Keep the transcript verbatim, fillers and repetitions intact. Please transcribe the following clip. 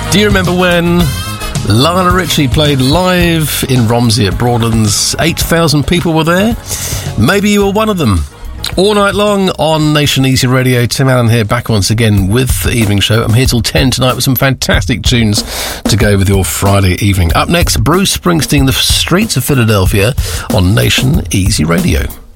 Do you remember when Lionel Richie played live in Romsey at Broadlands? eight thousand people were there. Maybe you were one of them. All night long on Nation Easy Radio, Tim Allen here, back once again with the evening show. I'm here till ten tonight with some fantastic tunes to go with your Friday evening. Up next, Bruce Springsteen, The Streets of Philadelphia on Nation Easy Radio.